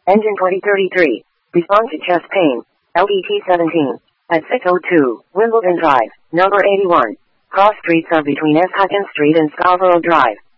Engine 2033. Respond to chest pain. LET 17. At 602, Wimbledon Drive, number 81. Cross streets are between Eshocken Street and Scarborough Drive.